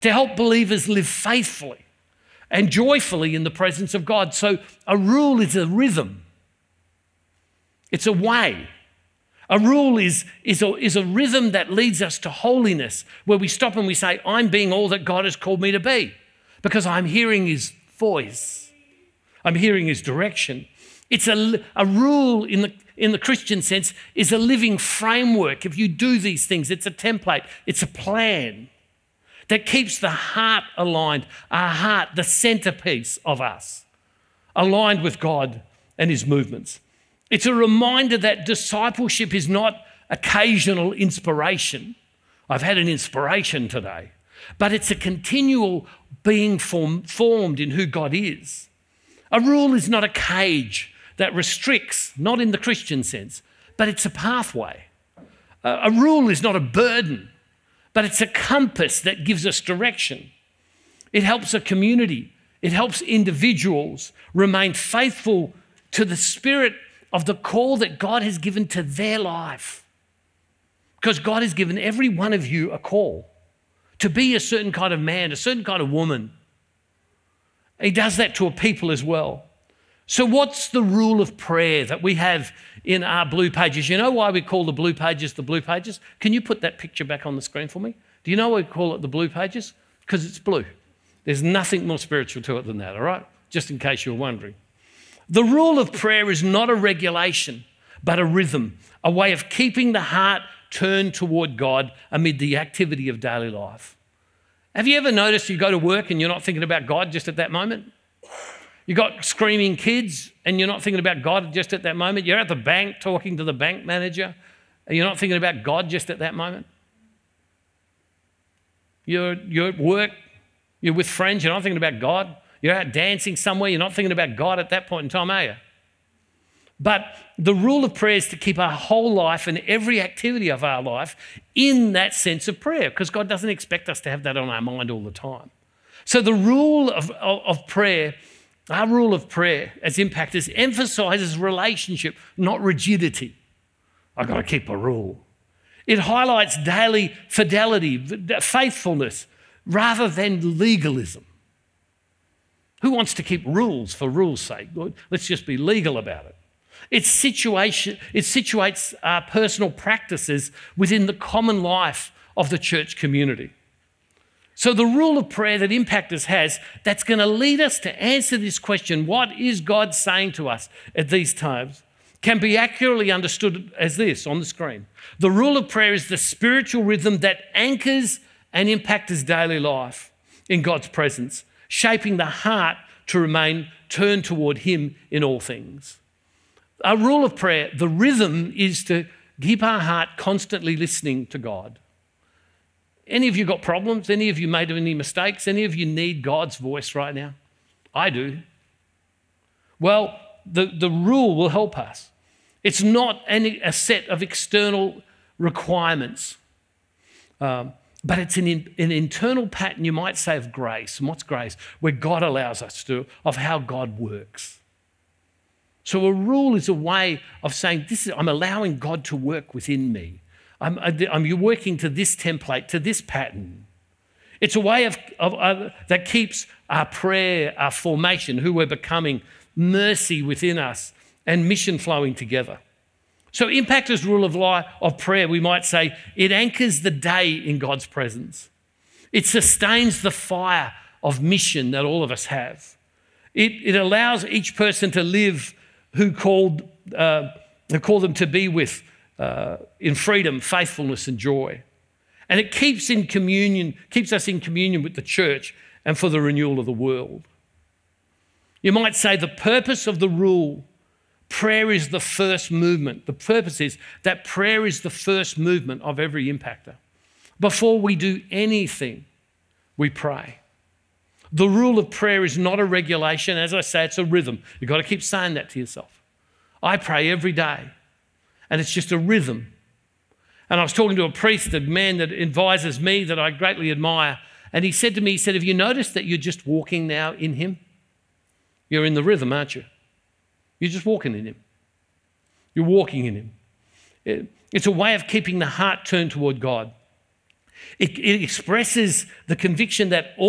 to help believers live faithfully and joyfully in the presence of God. So a rule is a rhythm. It's a way. A rule is a rhythm that leads us to holiness, where we stop and we say, I'm being all that God has called me to be because I'm hearing his voice. I'm hearing his direction. It's a rule in the Christian sense is a living framework. If you do these things, it's a template. It's a plan that keeps the heart aligned, our heart, the centerpiece of us, aligned with God and his movements. It's a reminder that discipleship is not occasional inspiration. I've had an inspiration today. But it's a continual being formed in who God is. A rule is not a cage that restricts, not in the Christian sense, but it's a pathway. A rule is not a burden, but it's a compass that gives us direction. It helps a community. It helps individuals remain faithful to the spirit of the call that God has given to their life. Because God has given every one of you a call to be a certain kind of man, a certain kind of woman. He does that to a people as well. So what's the rule of prayer that we have in our blue pages? You know why we call the blue pages the blue pages? Can you put that picture back on the screen for me? Do you know why we call it the blue pages? Because it's blue. There's nothing more spiritual to it than that, all right? Just in case you were wondering. The rule of prayer is not a regulation, but a rhythm, a way of keeping the heart turned toward God amid the activity of daily life. Have you ever noticed you go to work and you're not thinking about God just at that moment? You got screaming kids and you're not thinking about God just at that moment? You're at the bank talking to the bank manager and you're not thinking about God just at that moment? You're at work, you're with friends, you're not thinking about God? You're out dancing somewhere, you're not thinking about God at that point in time, are you? But the rule of prayer is to keep our whole life and every activity of our life in that sense of prayer, because God doesn't expect us to have that on our mind all the time. So the rule of prayer, our rule of prayer as impactors, emphasises relationship, not rigidity. I've got to keep a rule. It highlights daily fidelity, faithfulness, rather than legalism. Who wants to keep rules for rules' sake? Let's just be legal about it. It situates our personal practices within the common life of the church community. So the rule of prayer that Impactors has, that's going to lead us to answer this question, what is God saying to us at these times, can be accurately understood as this on the screen. The rule of prayer is the spiritual rhythm that anchors and impacts daily life in God's presence, shaping the heart to remain turned toward him in all things. Our rule of prayer, the rhythm is to keep our heart constantly listening to God. Any of you got problems? Any of you made any mistakes? Any of you need God's voice right now? I do. Well, the rule will help us. It's not a set of external requirements. But it's an internal pattern, you might say, of grace. And what's grace? Where God allows us to, of how God works. So a rule is a way of saying, I'm allowing God to work within me. I'm working to this template, to this pattern. It's a way that keeps our prayer, our formation, who we're becoming, mercy within us, and mission flowing together. So Impactors' rule of prayer, we might say, it anchors the day in God's presence. It sustains the fire of mission that all of us have. It allows each person to live who called them to be with in freedom, faithfulness and joy. And it keeps us in communion with the church and for the renewal of the world. You might say the purpose of the rule, prayer is the first movement. The purpose is that prayer is the first movement of every impactor. Before we do anything, we pray. The rule of prayer is not a regulation. As I say, it's a rhythm. You've got to keep saying that to yourself. I pray every day, and it's just a rhythm. And I was talking to a priest, a man that advises me that I greatly admire, and he said to me, have you noticed that you're just walking now in him? You're in the rhythm, aren't you? You're just walking in him. You're walking in him. It's a way of keeping the heart turned toward God. It expresses the conviction that